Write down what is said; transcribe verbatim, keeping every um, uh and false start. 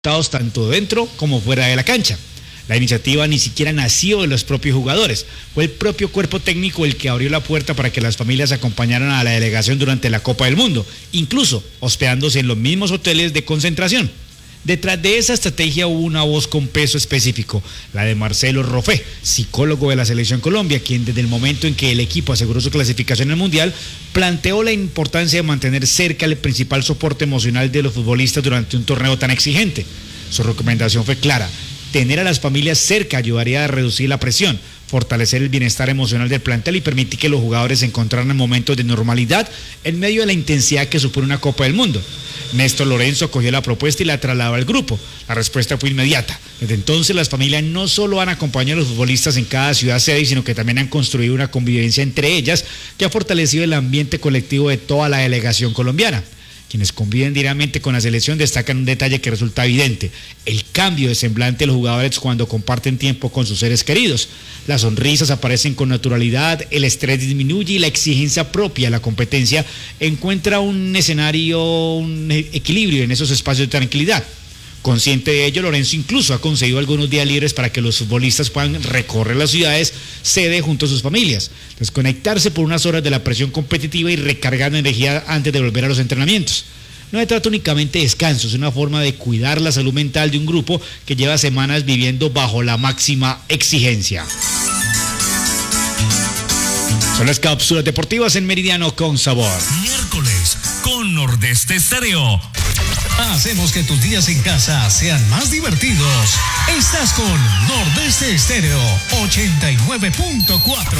tanto dentro como fuera de la cancha. La iniciativa ni siquiera nació de los propios jugadores, fue el propio cuerpo técnico el que abrió la puerta para que las familias acompañaran a la delegación durante la Copa del Mundo, incluso hospedándose en los mismos hoteles de concentración. Detrás de esa estrategia hubo una voz con peso específico, la de Marcelo Roffé, psicólogo de la Selección Colombia, quien desde el momento en que el equipo aseguró su clasificación en el Mundial, planteó la importancia de mantener cerca el principal soporte emocional de los futbolistas durante un torneo tan exigente. Su recomendación fue clara: tener a las familias cerca ayudaría a reducir la presión, fortalecer el bienestar emocional del plantel y permitir que los jugadores se encontraran en momentos de normalidad en medio de la intensidad que supone una Copa del Mundo. Néstor Lorenzo acogió la propuesta y la trasladó al grupo. La respuesta fue inmediata. Desde entonces las familias no solo han acompañado a los futbolistas en cada ciudad sede, sino que también han construido una convivencia entre ellas que ha fortalecido el ambiente colectivo de toda la delegación colombiana. Quienes conviven diariamente con la selección destacan un detalle que resulta evidente: el cambio de semblante de los jugadores cuando comparten tiempo con sus seres queridos. Las sonrisas aparecen con naturalidad, el estrés disminuye y la exigencia propia de la competencia encuentra un escenario, un equilibrio en esos espacios de tranquilidad. Consciente de ello, Lorenzo incluso ha concedido algunos días libres para que los futbolistas puedan recorrer las ciudades sede junto a sus familias, desconectarse por unas horas de la presión competitiva y recargar energía antes de volver a los entrenamientos. No se trata únicamente de descanso, es una forma de cuidar la salud mental de un grupo que lleva semanas viviendo bajo la máxima exigencia. Son las cápsulas deportivas en Meridiano con Sabor. Miércoles con Nordeste Estéreo. Hacemos que tus días en casa sean más divertidos. Estás con Nordeste Estéreo ochenta y nueve punto cuatro.